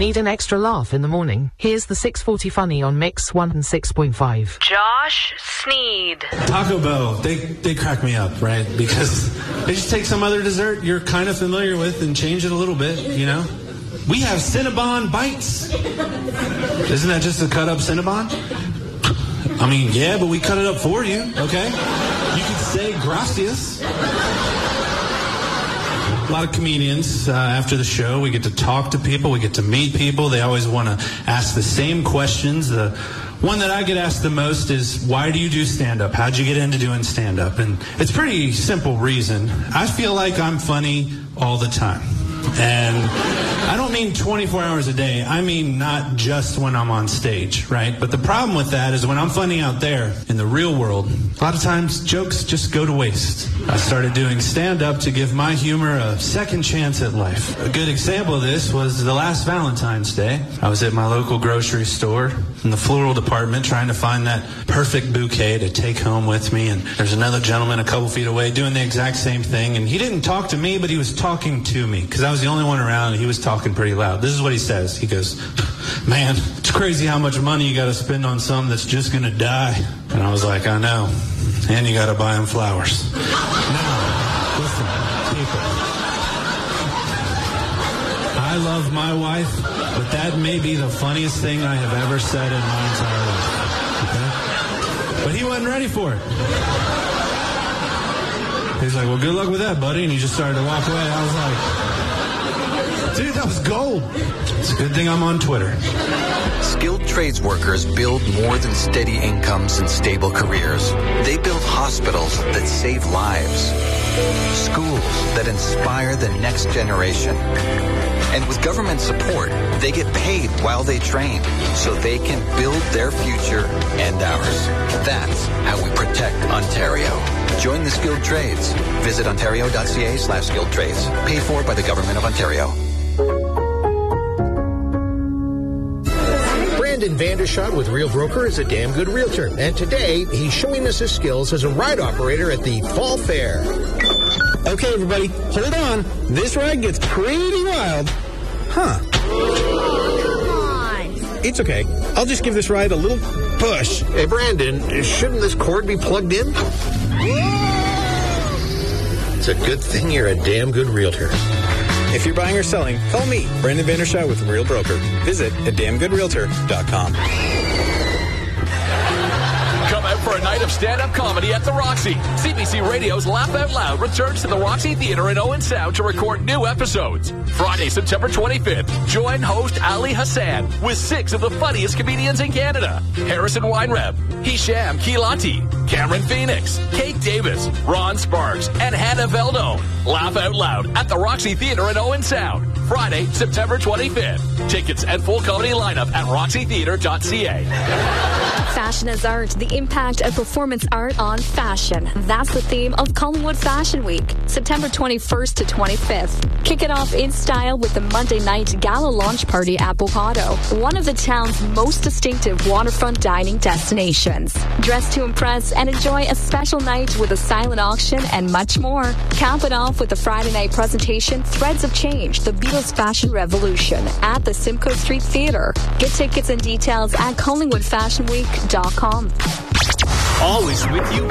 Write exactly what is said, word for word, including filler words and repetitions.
Need an extra laugh in the morning? Here's the six forty Funny on Mix one oh six point five. Josh Sneed. Taco Bell, they, they crack me up, right? Because they just take some other dessert you're kind of familiar with and change it a little bit, you know? We have Cinnabon Bites. Isn't that just a cut-up Cinnabon? I mean, yeah, but we cut it up for you, okay? You could say gracias. A lot of comedians, uh, after the show, we get to talk to people, we get to meet people. They always want to ask the same questions. The one that I get asked the most is, why do you do stand-up? How'd you get into doing stand-up? And it's a pretty simple reason. I feel like I'm funny all the time. And I don't mean twenty-four hours a day. I mean not just when I'm on stage, right? But the problem with that is when I'm funny out there in the real world, a lot of times jokes just go to waste. I started doing stand-up to give my humor a second chance at life. A good example of this was the last Valentine's Day. I was at my local grocery store in the floral department trying to find that perfect bouquet to take home with me. And there's another gentleman a couple feet away doing the exact same thing. And he didn't talk to me, but he was talking to me because I was the only one around, and he was talking pretty loud. This is what he says. He goes, man, it's crazy how much money you got to spend on something that's just going to die. And I was like, I know. And you got to buy him flowers. Now, listen, people. I love my wife, but that may be the funniest thing I have ever said in my entire life. Okay? But he wasn't ready for it. He's like, well, good luck with that, buddy. And he just started to walk away. I was like, dude, that was gold. It's a good thing I'm on Twitter. Skilled trades workers build more than steady incomes and stable careers. They build hospitals that save lives, schools that inspire the next generation. And with government support, they get paid while they train so they can build their future and ours. That's how we protect Ontario. Join the skilled trades. Visit ontario.ca slash skilled trades. Paid for by the Government of Ontario. Brandon Vandershot with Real Broker is a damn good realtor. And today, he's showing us his skills as a ride operator at the Fall Fair. Okay, everybody, hold on. This ride gets pretty wild. Huh. Come on. It's okay. I'll just give this ride a little push. Hey, Brandon, shouldn't this cord be plugged in? It's a good thing you're a damn good realtor. If you're buying or selling, call me, Brandon Vandershot with Real Broker. Visit at damn good realtor dot com. Come out for a night of stand-up comedy at the Roxy. C B C Radio's Laugh Out Loud returns to the Roxy Theatre in Owen Sound to record new episodes. Friday, September twenty-fifth, join host Ali Hassan with six of the funniest comedians in Canada. Harrison Weinreb, Hisham Kilati, Cameron Phoenix, Kate Davis, Ron Sparks, and Hannah Veldone. Laugh Out Loud at the Roxy Theatre in Owen Sound. Friday, September twenty-fifth. Tickets and full comedy lineup at roxy theatre dot c a. Fashion as art, the impact of performance art on fashion. That's the theme of Collingwood Fashion Week, September twenty-first to twenty-fifth. Kick it off in style with the Monday night gala launch party at Bocado, one of the town's most distinctive waterfront dining destinations. Dress to impress and enjoy a special night with a silent auction and much more. Cap it off with the Friday night presentation, Threads of Change, the Beatles Fashion Revolution at the Simcoe Street Theatre. Get tickets and details at collingwood fashion week dot com. Always with you.